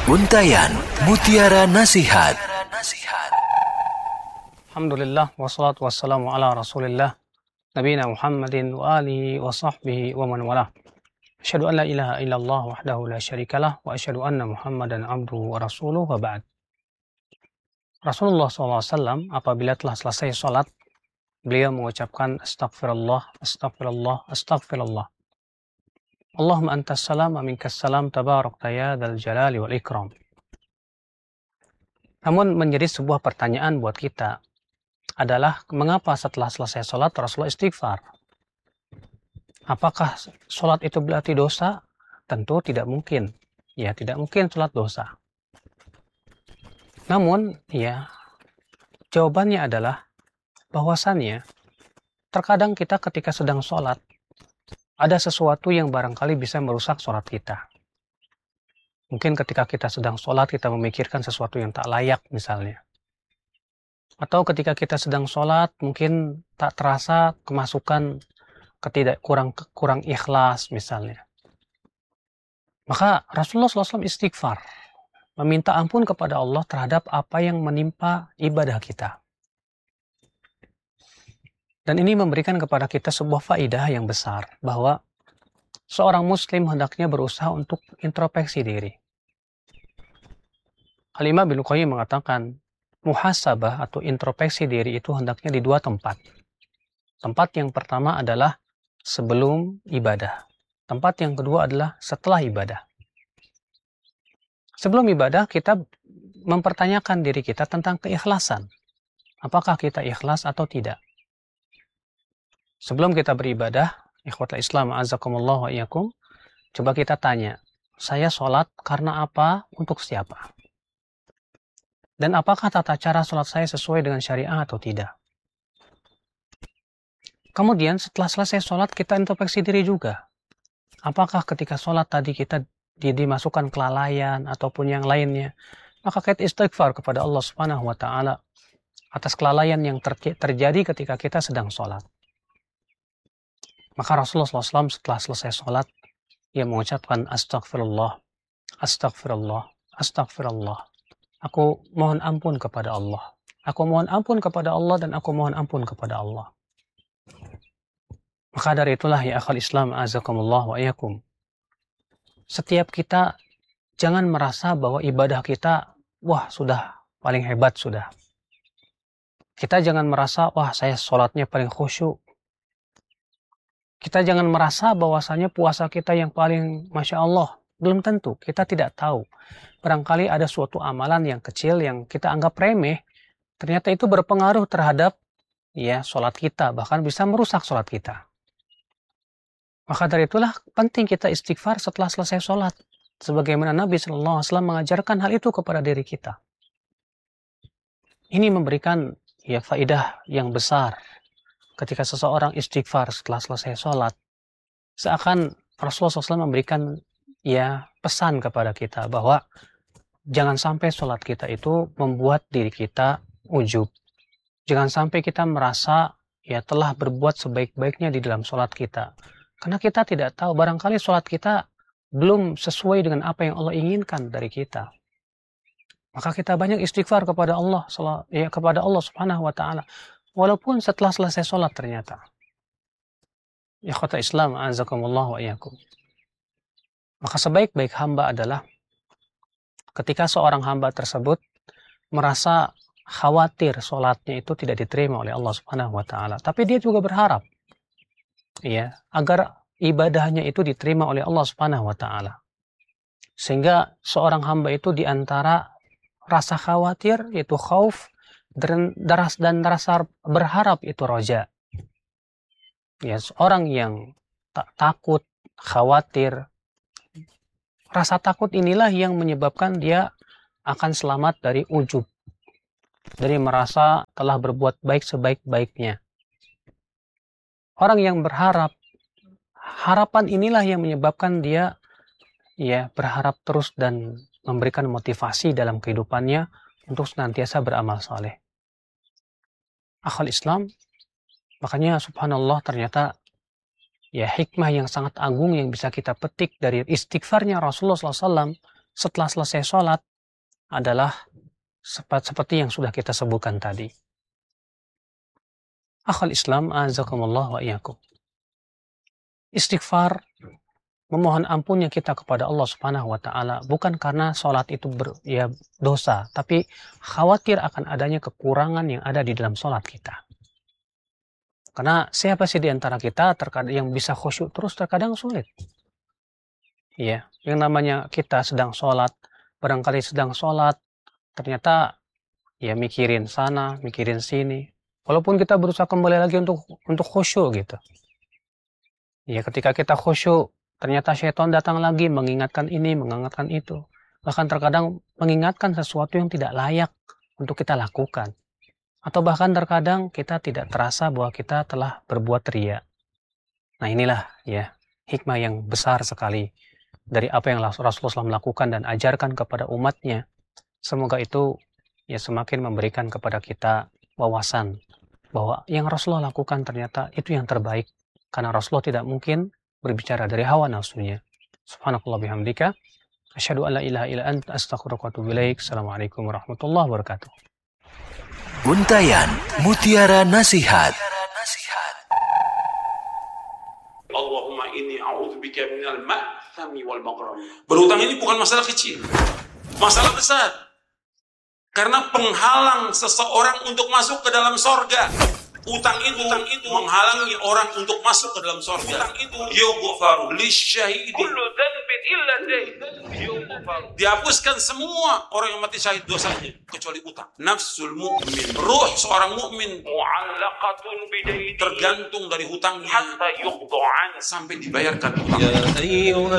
Untayan Mutiara Nasihat. Alhamdulillah wassalatu wassalamu ala Rasulillah nabiyina Muhammadin wa alihi wa sahbihi wa man walah. Asyhadu an la ilaha illallah wahdahu la syarikalah wa asyhadu anna Muhammadan abduhu wa rasuluhu wa ba'd. Rasulullah SAW apabila telah selesai sholat, beliau mengucapkan astagfirullah, astagfirullah, astagfirullah. Allahumma antas salam wa minkas salam tabarakta ya dzal jalali wal ikram. Namun menjadi sebuah pertanyaan buat kita adalah mengapa setelah selesai sholat Rasulullah istighfar? Apakah sholat itu berarti dosa? Tentu tidak mungkin. Ya, tidak mungkin sholat dosa. Namun, ya, jawabannya adalah bahwasannya terkadang kita ketika sedang sholat ada sesuatu yang barangkali bisa merusak sholat kita. Mungkin ketika kita sedang sholat kita memikirkan sesuatu yang tak layak misalnya. Atau ketika kita sedang sholat mungkin tak terasa kemasukan kurang ikhlas misalnya. Maka Rasulullah SAW istighfar, meminta ampun kepada Allah terhadap apa yang menimpa ibadah kita. Dan ini memberikan kepada kita sebuah faidah yang besar, bahwa seorang muslim hendaknya berusaha untuk introspeksi diri. Al-Imam Ibnu Qayyim mengatakan, muhasabah atau introspeksi diri itu hendaknya di dua tempat. Tempat yang pertama adalah sebelum ibadah. Tempat yang kedua adalah setelah ibadah. Sebelum ibadah kita mempertanyakan diri kita tentang keikhlasan. Apakah kita ikhlas atau tidak? Sebelum kita beribadah, ikhwatul Islam azakumullah wa iyyakum, coba kita tanya, saya sholat karena apa, untuk siapa? Dan apakah tata cara sholat saya sesuai dengan syariah atau tidak? Kemudian setelah selesai sholat kita introspeksi diri juga. Apakah ketika sholat tadi kita dimasukkan kelalaian ataupun yang lainnya? Maka kita istighfar kepada Allah Subhanahu wa Ta'ala atas kelalaian yang terjadi ketika kita sedang sholat. Maka Rasulullah SAW setelah selesai sholat, ia mengucapkan astagfirullah, astagfirullah, astagfirullah. Aku mohon ampun kepada Allah. Aku mohon ampun kepada Allah dan aku mohon ampun kepada Allah. Maka dari itulah ya akhal Islam azakumullah wa iyyakum. Setiap kita jangan merasa bahwa ibadah kita, wah sudah paling hebat sudah. Kita jangan merasa, wah saya sholatnya paling khusyuk. Kita jangan merasa bahwasanya puasa kita yang paling Masya Allah. Belum tentu, kita tidak tahu. Barangkali ada suatu amalan yang kecil yang kita anggap remeh, ternyata itu berpengaruh terhadap ya sholat kita, bahkan bisa merusak sholat kita. Maka dari itulah penting kita istighfar setelah selesai sholat. Sebagaimana Nabi SAW mengajarkan hal itu kepada diri kita. Ini memberikan ya faidah yang besar. Ketika seseorang istighfar setelah selesai sholat, seakan Rasulullah SAW memberikan ya pesan kepada kita bahwa jangan sampai sholat kita itu membuat diri kita ujub. Jangan sampai kita merasa ya telah berbuat sebaik-baiknya di dalam sholat kita. Karena kita tidak tahu, barangkali sholat kita belum sesuai dengan apa yang Allah inginkan dari kita. Maka kita banyak istighfar kepada Allah, kepada Allah Subhanahu wa Ta'ala. Walaupun setelah selesai sholat ternyata. Ikhwata Islam azakumullah wa iyyakum. Maka sebaik-baik hamba adalah ketika seorang hamba tersebut merasa khawatir sholatnya itu tidak diterima oleh Allah Subhanahu wa Ta'ala. Tapi dia juga berharap ya agar ibadahnya itu diterima oleh Allah Subhanahu wa Ta'ala. Sehingga seorang hamba itu diantara rasa khawatir yaitu khauf dan rasa berharap itu roja. Ya, seorang yang takut, khawatir, rasa takut inilah yang menyebabkan dia akan selamat dari ujub, dari merasa telah berbuat baik sebaik-baiknya. Orang yang berharap, harapan inilah yang menyebabkan dia ya berharap terus dan memberikan motivasi dalam kehidupannya untuk senantiasa beramal saleh. Akhal Islam, makanya subhanallah ternyata ya hikmah yang sangat agung yang bisa kita petik dari istighfarnya Rasulullah SAW setelah selesai sholat adalah seperti yang sudah kita sebutkan tadi. Akhal Islam, azakumullah wa iyyakum. Istighfar, memohon ampunnya kita kepada Allah Subhanahu wa taala bukan karena sholat itu dosa, tapi khawatir akan adanya kekurangan yang ada di dalam sholat kita. Karena siapa sih di antara kita terkadang yang bisa khusyuk terus terkadang sulit. Ya, yang namanya kita sedang sholat, barangkali sedang sholat, ternyata ya mikirin sana, mikirin sini. Walaupun kita berusaha kembali lagi untuk khusyuk gitu. Ya, ketika kita khusyuk, ternyata syaitan datang lagi mengingatkan ini, mengingatkan itu. Bahkan terkadang mengingatkan sesuatu yang tidak layak untuk kita lakukan. Atau bahkan terkadang kita tidak terasa bahwa kita telah berbuat riya. Nah inilah ya hikmah yang besar sekali dari apa yang Rasulullah SAW melakukan dan ajarkan kepada umatnya. Semoga itu ya semakin memberikan kepada kita wawasan bahwa yang Rasulullah lakukan ternyata itu yang terbaik. Karena Rasulullah tidak mungkin berbicara dari hawa nafsunya. Subhanakallah bihamdika. Asyhadu an la ilaha illa anta astaghfiruka wa atubu ilaik. Assalamualaikum warahmatullahi wabarakatuh. Untayan Mutiara Nasihat. Allahumma inni a'udzubika minal ma'thami wal maghram. Berhutang ini bukan masalah kecil. Masalah besar. Karena penghalang seseorang untuk masuk ke dalam sorga. Utang itu menghalangi orang untuk masuk ke dalam sorga. Utang itu yughfaru lisyahidi kullu dhanbin illa dayn. Dihapuskan semua orang yang mati syahid dosanya kecuali utang. Nafsul mu'min, ruh seorang mukmin mu'allaqatun bidayn, tergantung dari hutangnya hatta yuqda'an, sampai dibayarkan utang.